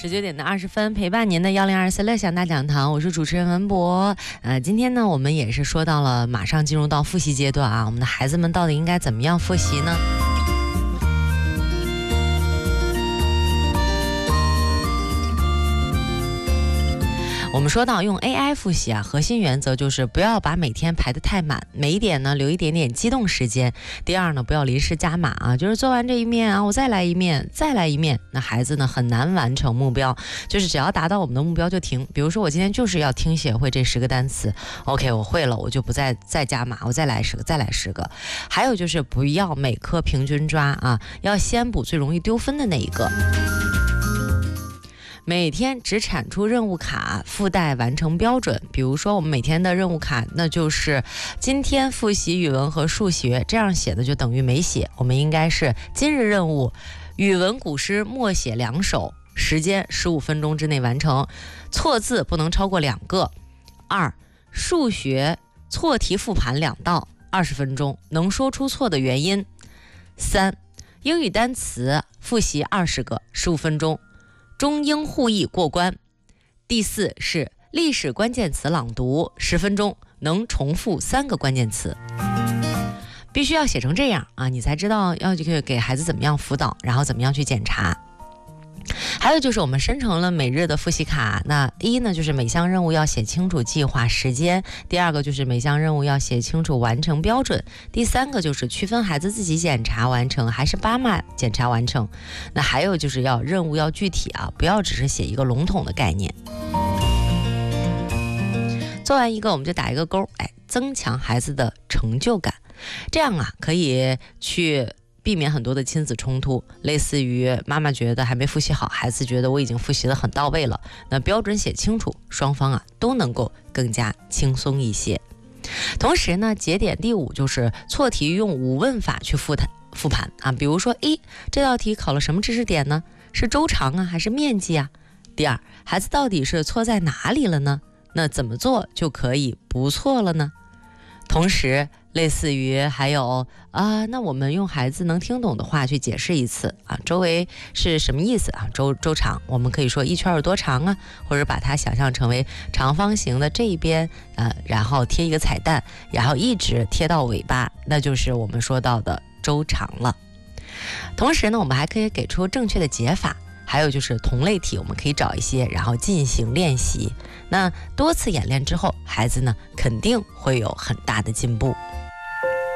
19:20陪伴您的1024乐享大讲堂，我是主持人文博。今天呢，我们也是说到了马上进入到复习阶段啊，我们的孩子们到底应该怎么样复习呢？我们说到用 AI 复习啊，核心原则就是不要把每天排得太满，每一点呢留一点点机动时间。第二呢，不要临时加码啊，就是做完这一面啊，我再来一面，再来一面，那孩子呢很难完成目标，就是只要达到我们的目标就停。比如说我今天就是要听写会这10个单词 ，OK， 我会了，我就不再加码，我再来10个，再来10个。还有就是不要每科平均抓啊，要先补最容易丢分的那一个。每天只产出任务卡，附带完成标准。比如说我们每天的任务卡，那就是今天复习语文和数学，这样写的就等于没写。我们应该是今日任务，语文古诗默写2首，时间15分钟之内完成，错字不能超过2个。2、数学错题复盘2道，20分钟，能说出错的原因。3、英语单词复习20个，15分钟，中英互译过关。第4是历史关键词朗读，10分钟，能重复3个关键词。必须要写成这样啊，你才知道要给孩子怎么样辅导，然后怎么样去检查。还有就是我们生成了每日的复习卡，那一呢就是每项任务要写清楚计划时间，第二个就是每项任务要写清楚完成标准，第三个就是区分孩子自己检查完成还是爸妈检查完成。那还有就是任务要具体啊，不要只是写一个笼统的概念。做完一个我们就打一个勾，增强孩子的成就感，这样啊可以去避免很多的亲子冲突，类似于妈妈觉得还没复习好，孩子觉得我已经复习得很到位了，那标准写清楚，双方啊都能够更加轻松一些。同时呢，节点第5就是错题用5问法去复盘啊，比如说这道题考了什么知识点呢？是周长啊还是面积啊？第2，孩子到底是错在哪里了呢？那怎么做就可以不错了呢？同时类似于还有那我们用孩子能听懂的话去解释一次啊，周围是什么意思啊？周长我们可以说一圈有多长啊，或者把它想象成为长方形的这一边然后贴一个彩蛋，然后一直贴到尾巴，那就是我们说到的周长了。同时呢，我们还可以给出正确的解法，还有就是同类题我们可以找一些然后进行练习，那多次演练之后，孩子呢肯定会有很大的进步。